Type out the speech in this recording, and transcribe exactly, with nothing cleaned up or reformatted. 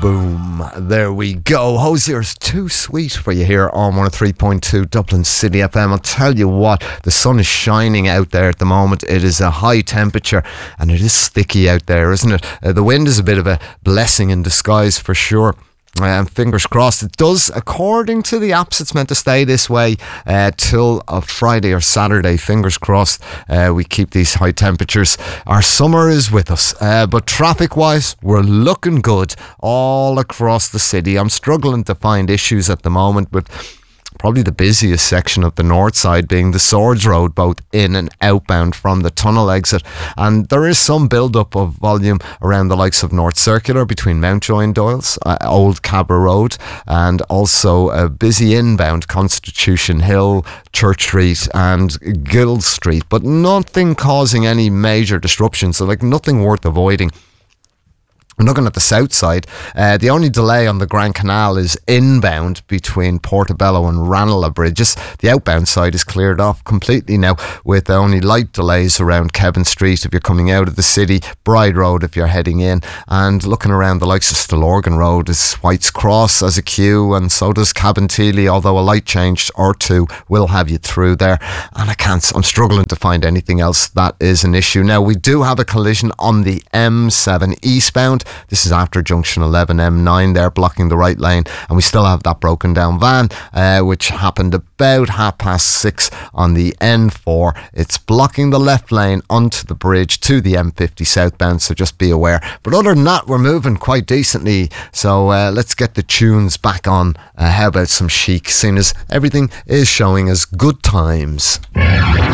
Boom. There we go. Hosier's Too Sweet for you here on one oh three point two Dublin City F M. I'll tell you what, the sun is shining out there at the moment. It is a high temperature and it is sticky out there, isn't it? Uh, the wind is a bit of a blessing in disguise for sure. Um, fingers crossed. It does, according to the apps, it's meant to stay this way uh, till uh, Friday or Saturday. Fingers crossed uh, we keep these high temperatures. Our summer is with us, uh, but traffic wise we're looking good all across the city. I'm struggling to find issues at the moment, but probably the busiest section of the north side being the Swords Road, both in and outbound from the tunnel exit. And there is some build-up of volume around the likes of North Circular between Mountjoy and Doyle's, uh, Old Cabra Road, and also a busy inbound Constitution Hill, Church Street and Guild Street, but nothing causing any major disruption, so like nothing worth avoiding. I'm looking at the south side. Uh, the only delay on the Grand Canal is inbound between Portobello and Ranelagh bridges. The outbound side is cleared off completely now, with only light delays around Kevin Street if you're coming out of the city, Bride Road if you're heading in, and looking around the likes of Stillorgan Road is White's Cross as a queue, and so does Cabinteely, although a light change or two will have you through there. And I can't, I'm struggling to find anything else that is an issue. Now, we do have a collision on the M seven eastbound. This is after junction eleven M nine there, blocking the right lane, and we still have that broken down van uh, which happened about half past six on the N four. It's blocking the left lane onto the bridge to the M fifty southbound, so just be aware. But other than that, we're moving quite decently, so uh, let's get the tunes back on. Uh, how about some Chic, seeing as everything is showing as good times.